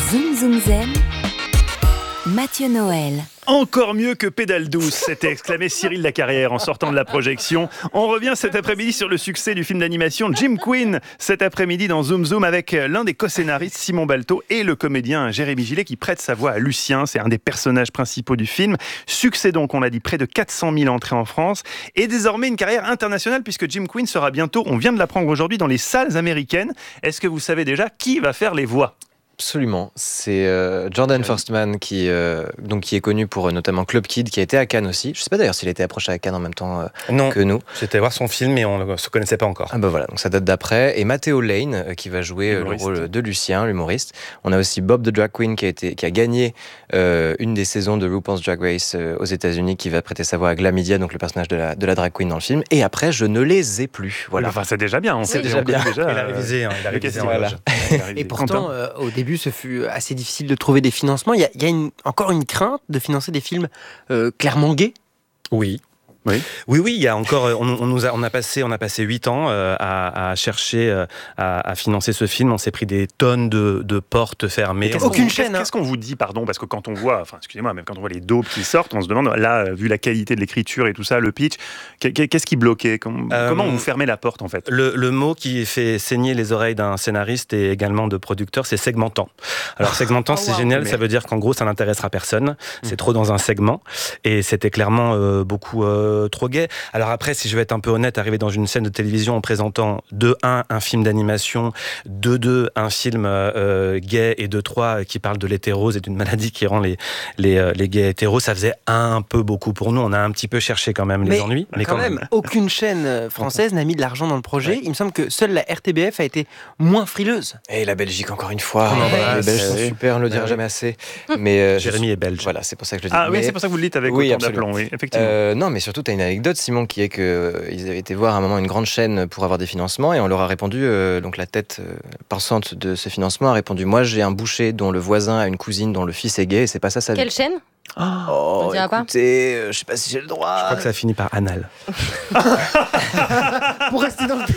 Zoom Zoom Zen, Mathieu Noël. Encore mieux que Pédale douce, s'était exclamé Cyril Lacarrière en sortant de la projection. On revient cet après-midi sur le succès du film d'animation Jim Queen. Cet après-midi dans Zoom Zoom avec l'un des co-scénaristes Simon Balteau et le comédien Jérémy Gillet qui prête sa voix à Lucien. C'est un des personnages principaux du film. Succès donc, on l'a dit, près de 400 000 entrées en France. Et désormais une carrière internationale puisque Jim Queen sera bientôt, on vient de l'apprendre aujourd'hui, dans les salles américaines. Est-ce que vous savez déjà qui va faire les voix ? Absolument, c'est Jordan Forstman qui est connu pour notamment Club Kid, qui a été à Cannes aussi. Je ne sais pas d'ailleurs s'il a été approché à Cannes en même temps que nous. J'étais voir son film mais on ne se connaissait pas encore. Ah bah voilà, donc ça date d'après. Et Matteo Lane qui va jouer le rôle de Lucien, l'humoriste. On a aussi Bob the Drag Queen qui a gagné une des saisons de RuPaul's Drag Race aux États-Unis, qui va prêter sa voix à Glamidia, donc le personnage de la drag queen dans le film. Et après, je ne les ai plus. Voilà. Enfin, c'est déjà bien. C'est déjà bien. Il a révisé. Voilà. Et pourtant, au début, ce fut assez difficile de trouver des financements. Il y a encore une crainte de financer des films clairement gays. Oui. Oui, il y a encore. On a passé 8 ans à chercher à financer ce film. On s'est pris des tonnes de portes fermées. Aucune chaîne. Qu'est-ce qu'on vous dit, pardon, parce que quand on voit, même quand on voit les daubes qui sortent, on se demande, là, vu la qualité de l'écriture et tout ça, le pitch, qu'est-ce qui bloquait ? Comment vous fermez la porte en fait ? Le mot qui fait saigner les oreilles d'un scénariste et également de producteur, c'est segmentant. Alors segmentant, c'est génial. Ça veut dire qu'en gros, ça n'intéressera personne. C'est trop dans un segment, et c'était clairement beaucoup trop gay. Alors après, si je veux être un peu honnête, arriver dans une scène de télévision en présentant de 1 un film d'animation, de 2 un film gay, et de 3 qui parle de l'hétérose et d'une maladie qui rend les gays hétéros, ça faisait un peu beaucoup pour nous. On a un petit peu cherché quand même les ennuis. Mais quand même, aucune chaîne française n'a mis de l'argent dans le projet. Ouais. Il me semble que seule la RTBF a été moins frileuse. Et la Belgique, encore une fois. Les Belges sont super, on ne le dira jamais assez. Mais Jérémy est belge. Voilà, c'est pour ça que je le dis. Ah oui, c'est pour ça que vous le dites avec autant d'aplomb, oui, effectivement. Non, mais surtout, tu as une anecdote, Simon, qui est qu'ils avaient été voir à un moment une grande chaîne pour avoir des financements, et on leur a répondu, donc la tête pensante de ce financement a répondu: moi j'ai un boucher dont le voisin a une cousine dont le fils est gay, et c'est pas ça sa vie. Quelle chaîne ? Oh, écoutez, je sais pas si j'ai le droit. Je crois que ça finit par anal. Pour rester dans le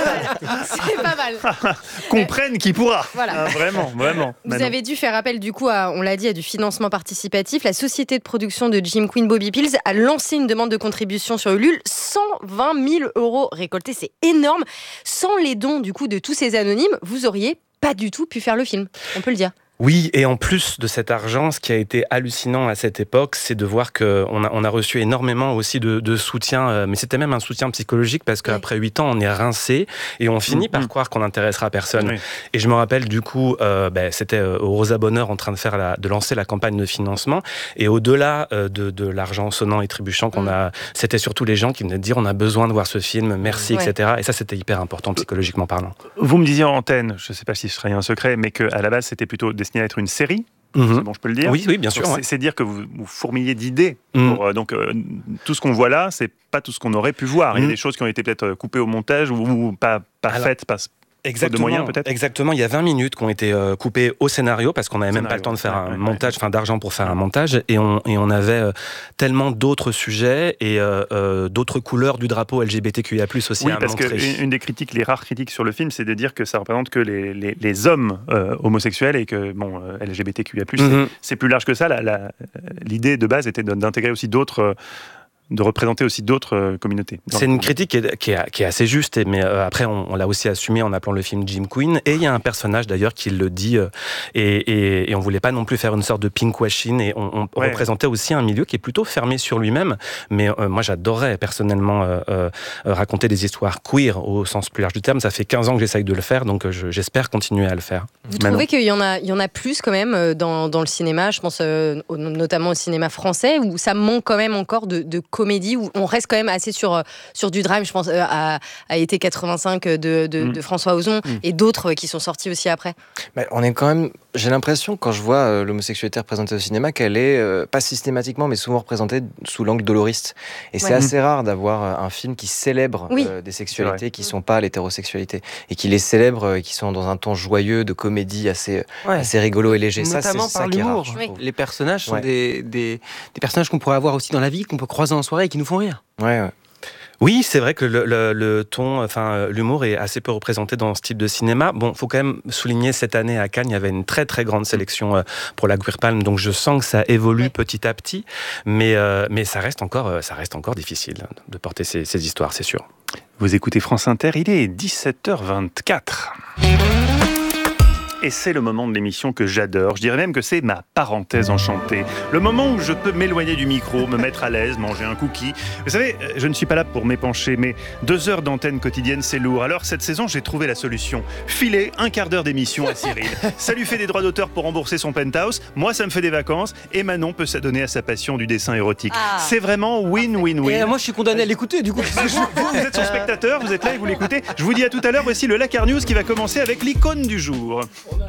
C'est pas mal. Comprenne qui pourra. Voilà. Vraiment. Vous avez dû faire appel du coup on l'a dit, à du financement participatif. La société de production de Jim Queen, Bobby Pills, a lancé une demande de contribution sur Ulule. 120 000 € récoltés, c'est énorme. Sans les dons du coup de tous ces anonymes, vous auriez pas du tout pu faire le film. On peut le dire. Oui, et en plus de cet argent, ce qui a été hallucinant à cette époque, c'est de voir qu'on a reçu énormément aussi de soutien, mais c'était même un soutien psychologique, parce qu'après 8 ans, on est rincé et on finit par croire qu'on n'intéressera personne. Oui. Et je me rappelle du coup, c'était au Rosa Bonheur en train de lancer la campagne de financement, et au-delà de l'argent sonnant et trébuchant c'était surtout les gens qui venaient de dire: on a besoin de voir ce film, merci, etc. Et ça, c'était hyper important psychologiquement parlant. Vous me disiez en antenne, je ne sais pas si ce serait un secret, mais qu'à la base, c'était plutôt destiné à être une série. C'est bon, je peux le dire. Oui, bien sûr. C'est dire que vous fourmillez d'idées. Tout ce qu'on voit là, c'est pas tout ce qu'on aurait pu voir. Il y a des choses qui ont été peut-être coupées au montage ou pas faites. Exactement, de moyens, peut-être. Exactement, il y a 20 minutes qui ont été coupées au scénario, parce qu'on n'avait même pas le temps de faire un montage, d'argent pour faire un montage, et on avait tellement d'autres sujets et d'autres couleurs du drapeau LGBTQIA+, aussi à montrer. Oui, parce qu'une des critiques, les rares critiques sur le film, c'est de dire que ça représente que les hommes homosexuels, et que LGBTQIA+, c'est plus large que ça. L'idée de base était d'intégrer aussi d'autres... de représenter aussi d'autres communautés. C'est une critique qui est assez juste, mais après on l'a aussi assumé en appelant le film Jim Queen, et il y a un personnage d'ailleurs qui le dit, et on voulait pas non plus faire une sorte de pinkwashing, et on représentait aussi un milieu qui est plutôt fermé sur lui-même, mais moi j'adorerais personnellement raconter des histoires queer au sens plus large du terme. Ça fait 15 ans que j'essaye de le faire, donc j'espère continuer à le faire. Vous trouvez qu'il y en a plus quand même dans le cinéma, je pense notamment au cinéma français, où ça manque quand même encore de comédie, où on reste quand même assez sur du drame. Je pense à Été 85 de François Ozon, et d'autres qui sont sortis aussi après. On est quand même... J'ai l'impression, quand je vois l'homosexualité représentée au cinéma, qu'elle est, pas systématiquement, mais souvent représentée sous l'angle doloriste. Et c'est assez rare d'avoir un film qui célèbre des sexualités qui ne sont pas l'hétérosexualité, et qui les célèbre, qui sont dans un ton joyeux, de comédie assez rigolo et léger. Notamment ça, c'est par ça qui est l'humour. rare. Les personnages sont des personnages qu'on pourrait avoir aussi dans la vie, qu'on peut croiser en soirée et qui nous font rire. Ouais. Oui, c'est vrai que le ton, l'humour est assez peu représenté dans ce type de cinéma. Bon, faut quand même souligner, cette année à Cannes, il y avait une très très grande sélection pour la Queer Palm, donc je sens que ça évolue petit à petit, mais ça reste encore difficile de porter ces histoires, c'est sûr. Vous écoutez France Inter, il est 17h24. Et c'est le moment de l'émission que j'adore. Je dirais même que c'est ma parenthèse enchantée. Le moment où je peux m'éloigner du micro, me mettre à l'aise, manger un cookie. Vous savez, je ne suis pas là pour m'épancher, mais 2 heures d'antenne quotidienne, c'est lourd. Alors cette saison, j'ai trouvé la solution. Filer un quart d'heure d'émission à Cyril. Ça lui fait des droits d'auteur pour rembourser son penthouse. Moi, ça me fait des vacances. Et Manon peut s'adonner à sa passion du dessin érotique. C'est vraiment win-win-win. Et moi, je suis condamné à l'écouter, du coup. Vous êtes son spectateur, vous êtes là et vous l'écoutez. Je vous dis à tout à l'heure. Voici le Lakar News qui va commencer avec l'icône du jour.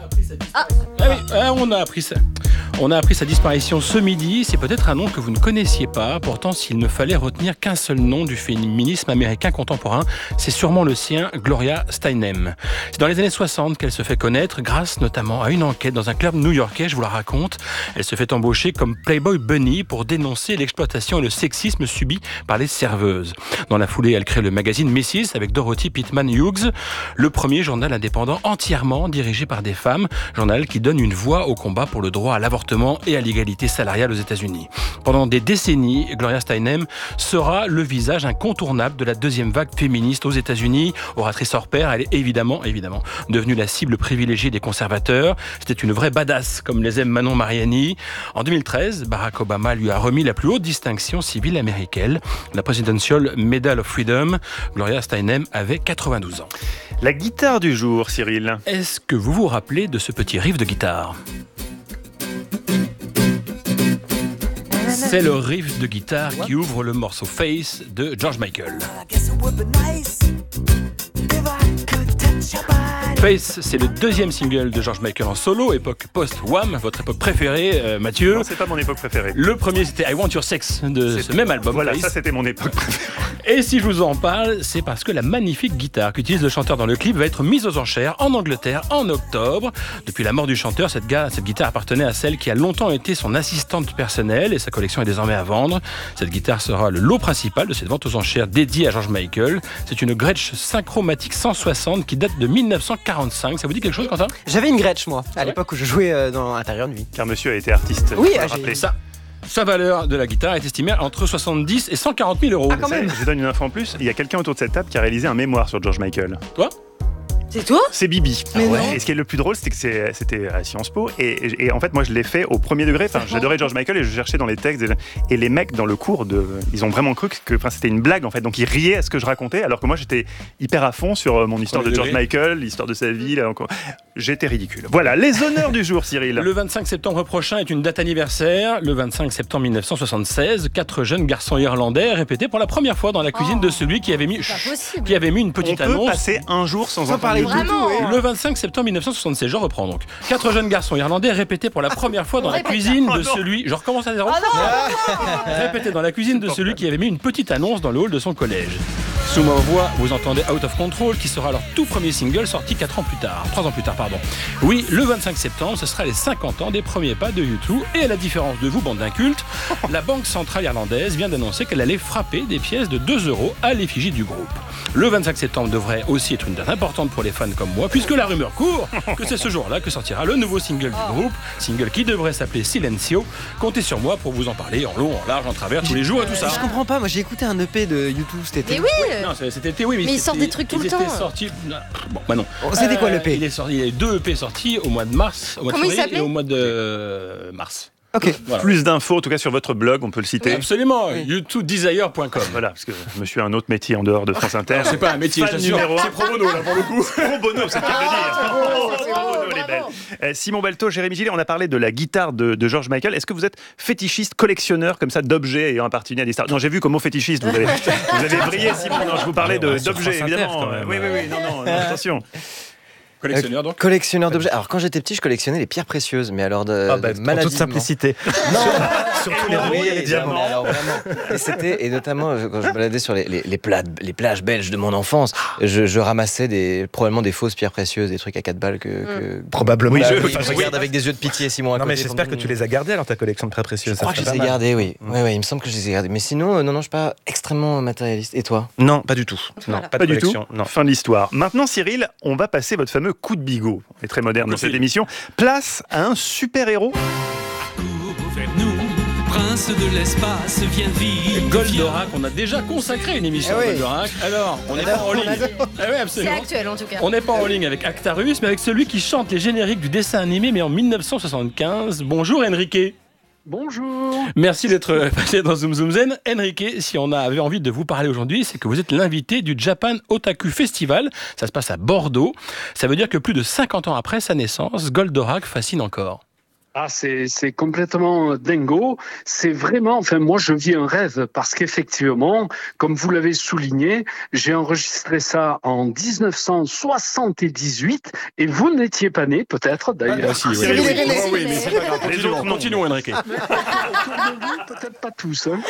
On a appris sa disparition ce midi. C'est peut-être un nom que vous ne connaissiez pas. Pourtant, s'il ne fallait retenir qu'un seul nom du féminisme américain contemporain, c'est sûrement le sien, Gloria Steinem. C'est dans les années 60 qu'elle se fait connaître, grâce notamment à une enquête dans un club new-yorkais, je vous la raconte. Elle se fait embaucher comme Playboy Bunny pour dénoncer l'exploitation et le sexisme subi par les serveuses. Dans la foulée, elle crée le magazine Mrs. avec Dorothy Pitman Hughes, le premier journal indépendant entièrement dirigé par des femmes, journal qui donne une voix au combat pour le droit à l'avortement et à l'égalité salariale aux États-Unis. Pendant des décennies, Gloria Steinem sera le visage incontournable de la deuxième vague féministe aux États-Unis. Oratrice hors pair, elle est évidemment devenue la cible privilégiée des conservateurs. C'était une vraie badass, comme les aime Manon Mariani. En 2013, Barack Obama lui a remis la plus haute distinction civile américaine, la Presidential Medal of Freedom. Gloria Steinem avait 92 ans. La guitare du jour, Cyril. Est-ce que vous vous rappelez de ce petit riff de guitare ? C'est le riff de guitare qui ouvre le morceau Face de George Michael. Face, c'est le deuxième single de George Michael en solo, époque post-Wham, votre époque préférée, Mathieu. Non, c'est pas mon époque préférée. Le premier, c'était I Want Your Sex de ce même album. Voilà, Face. ça c'était mon époque préférée. Et si je vous en parle, c'est parce que la magnifique guitare qu'utilise le chanteur dans le clip va être mise aux enchères en Angleterre en octobre. Depuis la mort du chanteur, cette guitare appartenait à celle qui a longtemps été son assistante personnelle et sa collection est désormais à vendre. Cette guitare sera le lot principal de cette vente aux enchères dédiée à George Michael. C'est une Gretsch Synchromatic 160 qui date de 1945. Ça vous dit quelque chose, Quentin ? J'avais une Gretsch, moi, à l'époque où je jouais dans Intérieur Nuit. Car monsieur a été artiste. Oui, faut le j'ai rappeler. Ça. Sa valeur de la guitare est estimée entre 70 et 140 000 euros. Ah, quand même. Je donne une info en plus. Il y a quelqu'un autour de cette table qui a réalisé un mémoire sur George Michael. Toi ? C'est toi ? C'est Bibi. Mais non. Et ce qui est le plus drôle, c'était que c'était à Sciences Po. Et en fait, moi, je l'ai fait au premier degré. Enfin, j'adorais George Michael et je cherchais dans les textes. Et les mecs, dans le cours, ils ont vraiment cru que c'était une blague, en fait. Donc, ils riaient à ce que je racontais, alors que moi, j'étais hyper à fond sur mon histoire de George Michael, l'histoire de sa vie. Là, encore. J'étais ridicule. Voilà, les honneurs du jour, Cyril. Le 25 septembre prochain est une date anniversaire. Le 25 septembre 1976, 4 jeunes garçons irlandais répétaient pour la première fois dans la cuisine de celui qui avait mis une petite annonce. On peut passer un jour sans en parler. Vraiment. Le 25 septembre 1976, je reprends donc. 4 jeunes garçons irlandais répétaient pour la première fois dans la cuisine de celui... Je recommence à zéro. Répétaient dans la cuisine de celui qui avait mis une petite annonce dans le hall de son collège. Sous ma voix, vous entendez Out of Control, qui sera leur tout premier single sorti 3 ans plus tard. Oui, le 25 septembre, ce sera les 50 ans des premiers pas de U2. Et à la différence de vous, bande d'incultes, la Banque centrale irlandaise vient d'annoncer qu'elle allait frapper des pièces de 2 € à l'effigie du groupe. Le 25 septembre devrait aussi être une date importante pour les fans comme moi, puisque la rumeur court que c'est ce jour-là que sortira le nouveau single du groupe, single qui devrait s'appeler Silencio. Comptez sur moi pour vous en parler en long, en large, en travers, tous les jours et tout ça. Je comprends pas, moi j'ai écouté un EP de U2 cet été. Mais oui. Non, c'était été, oui, mais ils sortent des trucs tout le temps. Ils étaient sortis... Bon, bah non. C'était quoi l'EP ? Il y a 2 EP sortis au mois de mars, au mois de Comment il février s'appelait ? et au mois de mars. Ok. Voilà. Plus d'infos, en tout cas sur votre blog, on peut le citer. Absolument, u2desire.com. Voilà, parce que monsieur a un autre métier en dehors de France Inter. C'est pas un métier, je Fan t'assure. numéro 1. C'est pro bono, là, pour le coup. Pro bono, c'est le cas de le dire. C'est pro bono, elle est belle. Simon Balto, Jérémy Gillet, on a parlé de la guitare de George Michael. Est-ce que vous êtes fétichiste, collectionneur comme ça d'objets ayant appartenu à des stars ? Non, j'ai vu comme mot fétichiste, vous avez brillé, Simon. Non, je vous parlais d'objets, évidemment. Oui, non, attention. Collectionneur donc. Collectionneur d'objets. Alors quand j'étais petit, je collectionnais les pierres précieuses, mais alors en toute simplicité. Non, surtout les rouillés et les diamants. Alors vraiment. Et notamment quand je me baladais sur les plages belges de mon enfance, je ramassais probablement des fausses pierres précieuses, des trucs à 4 balles que probablement. Oui, je regarde avec des yeux de pitié, Simon. Non mais j'espère que tu les as gardés alors ta collection de pierres précieuses. Je crois que je les ai gardés, oui. Ouais, il me semble que je les ai gardés. Mais sinon, non, je suis pas extrêmement matérialiste. Et toi ? Non, pas du tout. Non, pas du tout. Non. Fin de l'histoire. Maintenant, Cyril, on va passer votre fameux coup de bigot. On est très moderne dans cette émission. Place à un super-héros. Vers nous, prince de l'espace, viens vite. Goldorak, on a déjà consacré une émission à Goldorak. Alors, on n'est pas en ligne. C'est actuel en tout cas. On n'est pas en ligne avec Actarus, mais avec celui qui chante les génériques du dessin animé, mais en 1975. Bonjour Enrique. Bonjour. Merci d'être passé dans Zoom Zoom Zen. Enrique, si on avait envie de vous parler aujourd'hui, c'est que vous êtes l'invité du Japan Otaku Festival. Ça se passe à Bordeaux. Ça veut dire que plus de 50 ans après sa naissance, Goldorak fascine encore. Ah, c'est complètement dingo. C'est vraiment, enfin, moi, je vis un rêve parce qu'effectivement, comme vous l'avez souligné, j'ai enregistré ça en 1978 et vous n'étiez pas né, peut-être, d'ailleurs. Oui, mais c'est pas grave. Continuons, Enrique. Peut-être pas tous. Hein.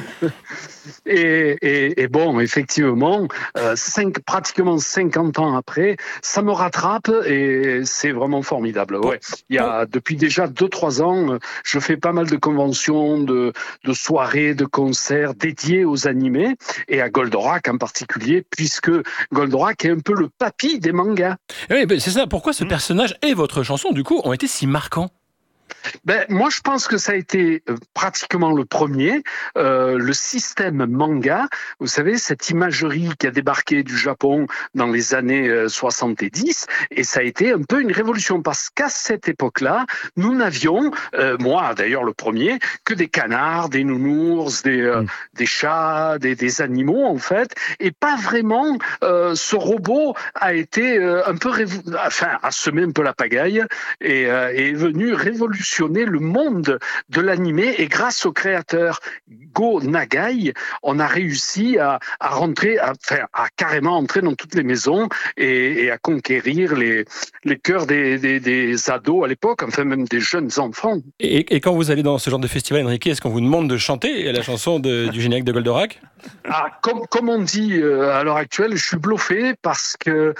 Et bon, effectivement, pratiquement 50 ans après, ça me rattrape et c'est vraiment formidable. Ouais. Il y a depuis déjà 2-3 ans, je fais pas mal de conventions, de soirées, de concerts dédiés aux animés et à Goldorak en particulier, puisque Goldorak est un peu le papy des mangas. Oui, c'est ça. Pourquoi ce personnage et votre chanson, du coup, ont été si marquants ? Moi, je pense que ça a été pratiquement le premier. Le système manga, vous savez, cette imagerie qui a débarqué du Japon dans les années 70, et ça a été un peu une révolution parce qu'à cette époque-là, nous n'avions, moi d'ailleurs le premier, que des canards, des nounours, des chats, des animaux en fait, et pas vraiment. Ce robot a été un peu, a semé un peu la pagaille et est venu révolutionner le monde de l'animé et grâce au créateur Go Nagai, on a réussi à carrément entrer dans toutes les maisons et à conquérir les cœurs des ados à l'époque, enfin même des jeunes enfants. Et quand vous allez dans ce genre de festival, Enrique, est-ce qu'on vous demande de chanter la chanson du générique de Goldorak ? Comme on dit à l'heure actuelle, je suis bluffé parce que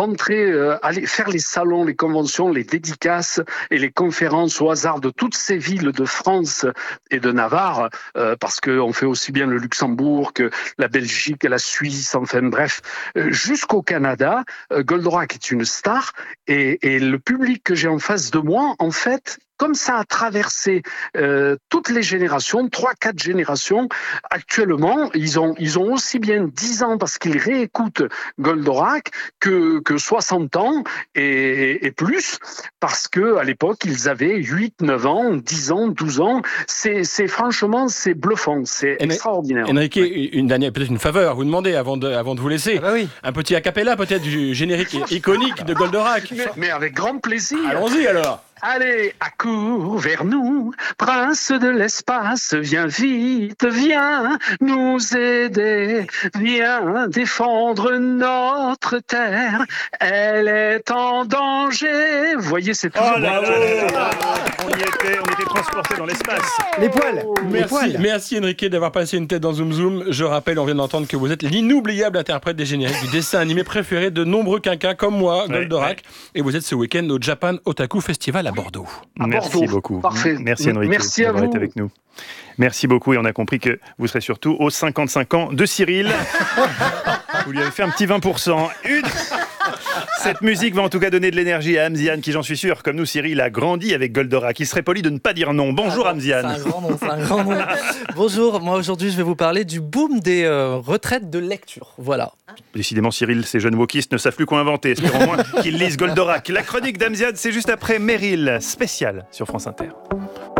aller faire les salons, les conventions, les dédicaces et les conférences au hasard de toutes ces villes de France et de Navarre, parce qu'on fait aussi bien le Luxembourg que la Belgique et la Suisse, enfin bref, jusqu'au Canada, Goldorak est une star et le public que j'ai en face de moi, en fait, comme ça a traversé toutes les générations, 3-4 générations, actuellement, ils ont aussi bien 10 ans parce qu'ils réécoutent Goldorak que 60 ans et plus, parce qu'à l'époque, ils avaient 8, 9 ans, 10 ans, 12 ans. Franchement, c'est bluffant, c'est extraordinaire. Enrique, peut-être une faveur à vous demander avant de vous laisser. Ah bah oui. Un petit acapella peut-être du générique iconique de Goldorak. Mais avec grand plaisir. Allons-y alors. Allez, accours vers nous, prince de l'espace, viens vite, viens nous aider, viens défendre notre terre, elle est en danger. Vous voyez, c'est tout. Oh là là, on était transportés dans l'espace. Les poils. Merci Enrique d'avoir passé une tête dans Zoom Zoom. Je rappelle, on vient d'entendre que vous êtes l'inoubliable interprète des génériques du dessin animé préféré de nombreux quinquas comme moi, Goldorak, et vous êtes ce week-end au Japan Otaku Festival à Bordeaux. Merci beaucoup. Parfait. Merci Enrique d'avoir été avec nous. Merci beaucoup et on a compris que vous serez surtout aux 55 ans de Cyril. Vous lui avez fait un petit 20%. Cette musique va en tout cas donner de l'énergie à Amziane qui, j'en suis sûr, comme nous Cyril, a grandi avec Goldorak. Il serait poli de ne pas dire non. Bonjour Amziane. C'est un grand nom. Bonjour, moi aujourd'hui je vais vous parler du boom des retraites de lecture. Voilà. Décidément Cyril, ces jeunes wokistes ne savent plus quoi inventer. Espérons moins qu'ils lisent Goldorak. La chronique d'Amziane, c'est juste après Meryl, spécial sur France Inter.